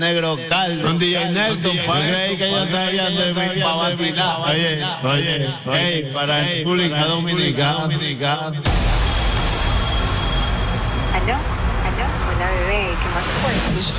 Negro caldo, un DJ Nelson, yo creí que yo traía de mí para vacilar. Oye, para República Dominicana. ¿Aló? ¿Aló? Hola, bebé, ¿qué más fue?